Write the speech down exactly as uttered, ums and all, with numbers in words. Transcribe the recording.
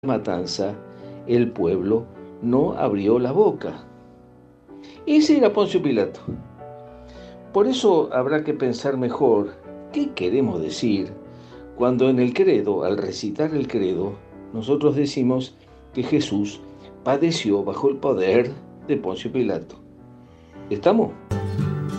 matanza, el pueblo no abrió la boca. Ese era Poncio Pilato. Por eso habrá que pensar mejor qué queremos decir cuando en el credo, al recitar el credo, nosotros decimos que Jesús padeció bajo el poder de Poncio Pilato. ¿Estamos?